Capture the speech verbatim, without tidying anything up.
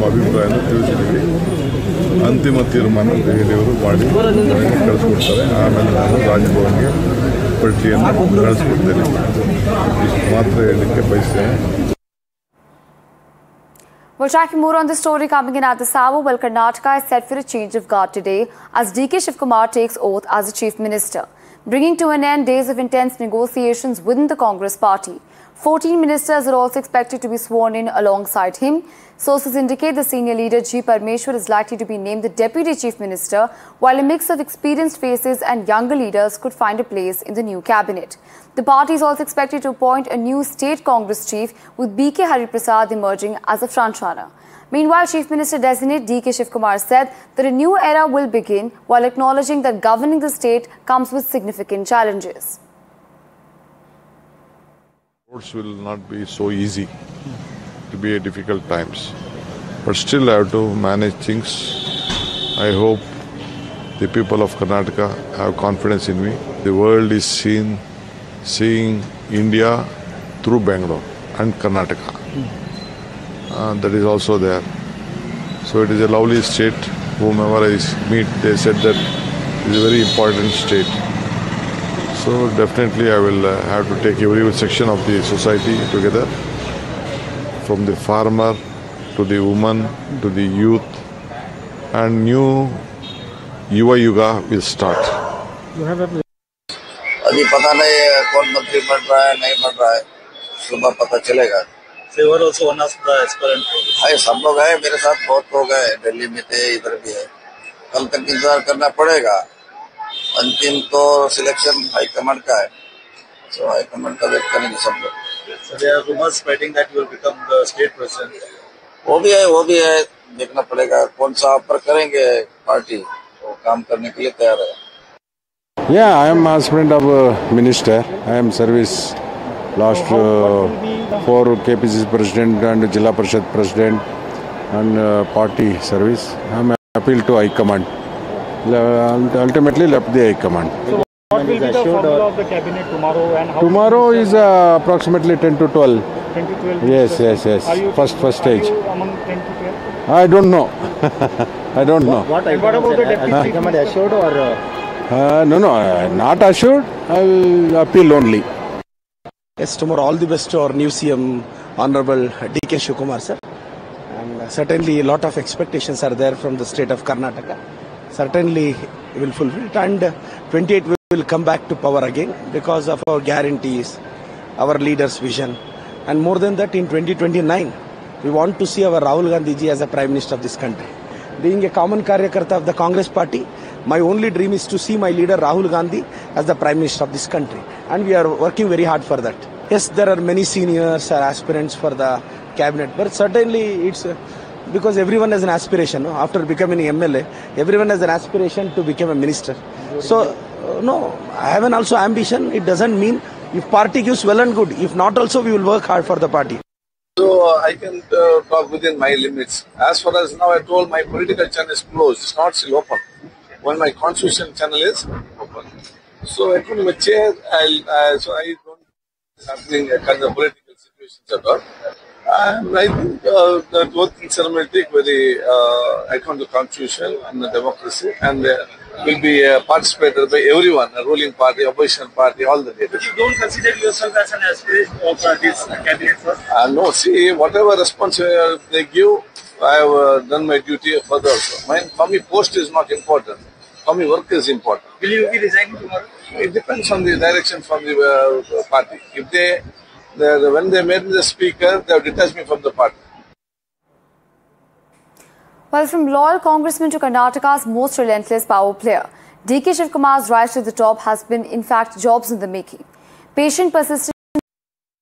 ಅಭಿಪ್ರಾಯನ ತಿಳಿಸಿದ್ದೀವಿ. ಅಂತಿಮ ತೀರ್ಮಾನ ದೆಹಲಿಯವರು ಮಾಡಿ ಕಳಿಸ್ಕೊಡ್ತಾರೆ. ಆಮೇಲೆ ನಾನು ರಾಜಭವನ್ಗೆ ಪಟ್ಟಿಯನ್ನು ಕಳಿಸ್ಕೊಡ್ತೇನೆ. ಇಷ್ಟು ಮಾತ್ರ ಹೇಳಲಿಕ್ಕೆ ಬಯಸ್ತೇನೆ. We're tracking more on this story coming in at this hour. Well, Karnataka is set for a change of guard today as D K Shivkumar takes oath as the Chief Minister, bringing to an end days of intense negotiations within the Congress party. fourteen ministers are also expected to be sworn in alongside him. Sources indicate the senior leader G. Parmeshwar is likely to be named the Deputy Chief Minister, while a mix of experienced faces and younger leaders could find a place in the new cabinet. The party is also expected to appoint a new state Congress chief, with B K Hariprasad emerging as a frontrunner. Meanwhile, Chief Minister designate D K Shivkumar said that a new era will begin, while acknowledging that governing the state comes with significant challenges. Roads will not be so easy. It will be a difficult times, but still I have to manage things. I hope the people of Karnataka have confidence in me. The world is seen, seeing India through Bangalore and Karnataka. Uh, that is also there. So it is a lovely state. Whomever I meet, they said that it is a very important state. So definitely I will uh, have to take every section of the society together, from the farmer to the woman to the youth, and new Yuva Yuga will start. अभी पता नहीं कौन मंत्री बन रहा है नहीं बन रहा है, सुबह पता चलेगा. भाई सब लोग हैं मेरे साथ, बहुत लोग हैं, दिल्ली में थे, इधर भी है. कल तक इंतजार करना पड़ेगा. अंतिम तो सिलेक्शन हाईकमांड का है, सो हाईकमांड का वेट करेंगे सब लोग. So there are rumors spreading that you will become the state president. वो भी है, वो भी है, देखना पड़ेगा कौन सा ऑफर करेंगे पार्टी, तो काम करने के लिए तैयार है. Yeah, I am aspirant of uh, minister. I am service last uh, for K P C C president and Jilla Parishad president and uh, party service. I am appeal to High Command. Ultimately left the High Command. So what will be the formula of the cabinet tomorrow and how? Tomorrow is uh, approximately ten to twelve. ten to twelve. Yes, yes, yes. Are you, first, first stage. Are you among ten to twelve? I don't know. I don't know. What, what, what about the deputy chief minister? Assured or? Uh, uh, no, no, uh, not assured. I will appeal only. Yes, tomorrow all the best to our new C M, Honorable D K Shivkumar sir. And uh, certainly a lot of expectations are there from the state of Karnataka. Certainly we will fulfill it, and uh, twenty-eight we will come back to power again because of our guarantees, our leaders' vision, and more than that, in twenty twenty-nine we want to see our Rahul Gandhi ji as a Prime Minister of this country. Being a common Karyakarta of the Congress party, my only dream is to see my leader Rahul Gandhi as the Prime Minister of this country, and we are working very hard for that. Yes, there are many seniors or aspirants for the cabinet, but certainly it's uh, because everyone has an aspiration. No? After becoming an M L A, everyone has an aspiration to become a minister. So, uh, no, I have an also ambition. It doesn't mean if party gives well and good. If not, also we will work hard for the party. So uh, I can uh, talk within my limits. As far as now, I told my political channel is closed. It's not still open. When my constitution channel is open. So I couldn't change. I'll, uh, so I don't something uh, kind of political situations at all. And I think uh, that both things are will take very uh, account of the constitution and the democracy, and uh, will be uh, participated by everyone, a ruling party, opposition party, all the leaders. You don't consider yourself as an aspirant of uh, this cabinet first? Uh, no, see, whatever response uh, they give, I have uh, done my duty further also. My, for me, post is not important. For me, work is important. Will you be resigning tomorrow? It depends on the direction from the uh, party. If they, the, when they made me the speaker, they have detached me from the party. Well, from loyal congressman to Karnataka's most relentless power player, D K Shivkumar's rise to the top has been, in fact, jobs in the making. Patient, persistent